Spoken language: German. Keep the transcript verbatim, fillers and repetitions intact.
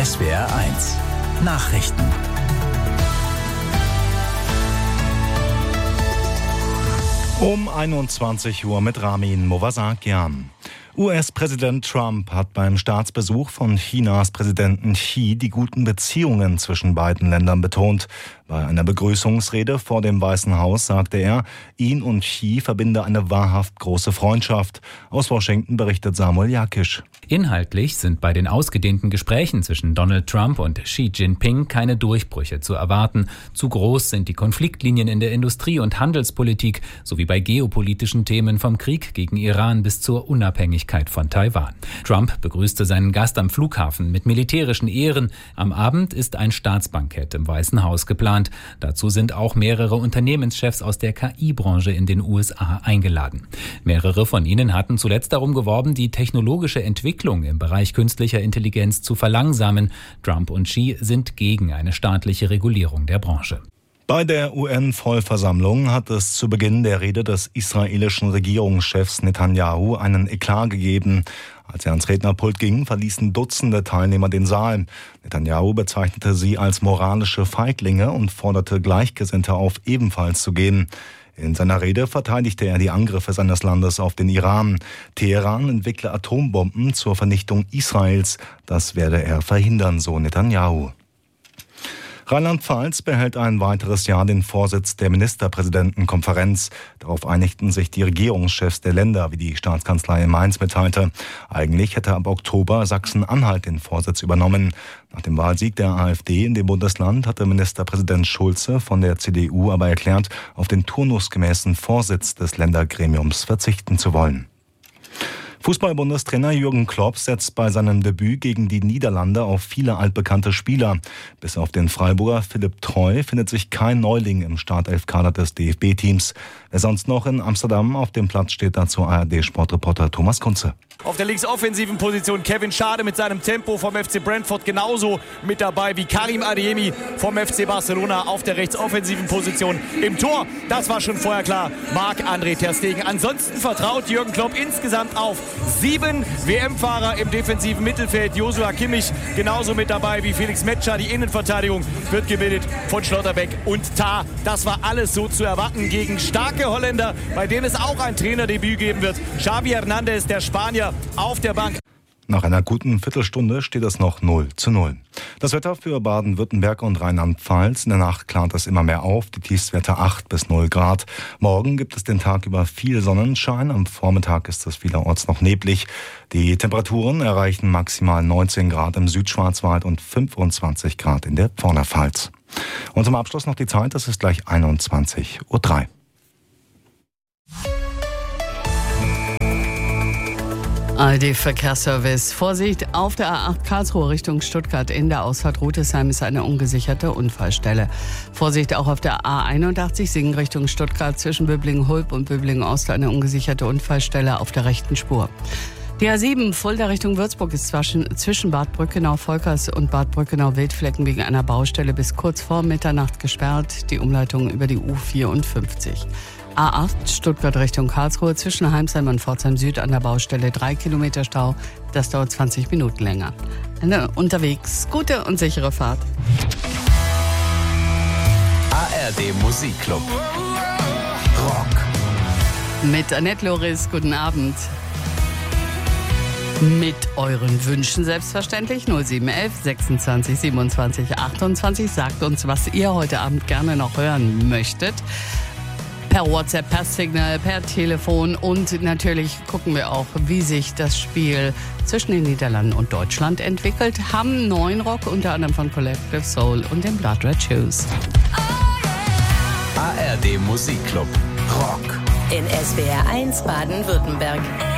S W R eins Nachrichten. Um einundzwanzig Uhr mit Ramin Movasakian. U S-Präsident Trump hat beim Staatsbesuch von Chinas Präsidenten Xi die guten Beziehungen zwischen beiden Ländern betont. Bei einer Begrüßungsrede vor dem Weißen Haus sagte er, ihn und Xi verbinde eine wahrhaft große Freundschaft. Aus Washington berichtet Samuel Jakisch. Inhaltlich sind bei den ausgedehnten Gesprächen zwischen Donald Trump und Xi Jinping keine Durchbrüche zu erwarten. Zu groß sind die Konfliktlinien in der Industrie- und Handelspolitik sowie bei geopolitischen Themen vom Krieg gegen Iran bis zur Unabhängigkeit von Taiwan. Trump begrüßte seinen Gast am Flughafen mit militärischen Ehren. Am Abend ist ein Staatsbankett im Weißen Haus geplant. Dazu sind auch mehrere Unternehmenschefs aus der K I-Branche in den U S A eingeladen. Mehrere von ihnen hatten zuletzt darum geworben, die technologische Entwicklung im Bereich künstlicher Intelligenz zu verlangsamen. Trump und Xi sind gegen eine staatliche Regulierung der Branche. Bei der U N-Vollversammlung hat es zu Beginn der Rede des israelischen Regierungschefs Netanyahu einen Eklat gegeben. Als er ans Rednerpult ging, verließen Dutzende Teilnehmer den Saal. Netanyahu bezeichnete sie als moralische Feiglinge und forderte Gleichgesinnte auf, ebenfalls zu gehen. In seiner Rede verteidigte er die Angriffe seines Landes auf den Iran. Teheran entwickle Atombomben zur Vernichtung Israels. Das werde er verhindern, so Netanyahu. Rheinland-Pfalz behält ein weiteres Jahr den Vorsitz der Ministerpräsidentenkonferenz. Darauf einigten sich die Regierungschefs der Länder, wie die Staatskanzlei in Mainz mitteilte. Eigentlich hätte ab Oktober Sachsen-Anhalt den Vorsitz übernommen. Nach dem Wahlsieg der AfD in dem Bundesland hatte Ministerpräsident Schulze von der C D U aber erklärt, auf den turnusgemäßen Vorsitz des Ländergremiums verzichten zu wollen. Fußball-Bundestrainer Jürgen Klopp setzt bei seinem Debüt gegen die Niederlande auf viele altbekannte Spieler. Bis auf den Freiburger Philipp Treu findet sich kein Neuling im Startelf-Kader des D F B-Teams. Wer sonst noch in Amsterdam auf dem Platz steht, dazu A R D-Sportreporter Thomas Kunze. Auf der linksoffensiven Position Kevin Schade mit seinem Tempo vom F C Brentford genauso mit dabei wie Karim Adeyemi vom F C Barcelona auf der rechtsoffensiven Position. Im Tor, das war schon vorher klar, Marc-André ter Stegen. Ansonsten vertraut Jürgen Klopp insgesamt auf sieben W M-Fahrer im defensiven Mittelfeld. Joshua Kimmich genauso mit dabei wie Felix Metscher. Die Innenverteidigung wird gebildet von Schlotterbeck und Tah. Das war alles so zu erwarten gegen starke Holländer, bei denen es auch ein Trainerdebüt geben wird. Xavi Hernandez, der Spanier, auf der Bank. Nach einer guten Viertelstunde steht es noch null zu null. Das Wetter für Baden-Württemberg und Rheinland-Pfalz. In der Nacht klart es immer mehr auf. Die Tiefstwerte acht bis null Grad. Morgen gibt es den Tag über viel Sonnenschein. Am Vormittag ist es vielerorts noch neblig. Die Temperaturen erreichen maximal neunzehn Grad im Südschwarzwald und fünfundzwanzig Grad in der Vorderpfalz. Und zum Abschluss noch die Zeit. Es ist gleich einundzwanzig Uhr drei. A R D-Verkehrsservice. Vorsicht, auf der A acht Karlsruhe Richtung Stuttgart in der Ausfahrt Rudesheim ist eine ungesicherte Unfallstelle. Vorsicht auch auf der A einundachtzig Singen Richtung Stuttgart zwischen Böblingen-Hulb und Böblingen-Ost eine ungesicherte Unfallstelle auf der rechten Spur. Die A sieben Fulda Richtung Würzburg ist zwischen Bad Brückenau-Volkers und Bad Brückenau-Wildflecken wegen einer Baustelle bis kurz vor Mitternacht gesperrt. Die Umleitung über die U vierundfünfzig. A acht Stuttgart Richtung Karlsruhe zwischen Heimsheim und Pforzheim Süd an der Baustelle drei Kilometer Stau. Das dauert zwanzig Minuten länger. Eine unterwegs gute und sichere Fahrt. A R D Musikclub. Rock. Mit Annette Loris, guten Abend. Mit euren Wünschen selbstverständlich. null sieben eins eins sechsundzwanzig siebenundzwanzig achtundzwanzig. Sagt uns, was ihr heute Abend gerne noch hören möchtet. Per WhatsApp, per Signal, per Telefon und natürlich gucken wir auch, wie sich das Spiel zwischen den Niederlanden und Deutschland entwickelt. Haben neuen Rock, unter anderem von Collective Soul und den Blood Red Shoes. A R D Musikclub. Rock. In S W R eins Baden-Württemberg.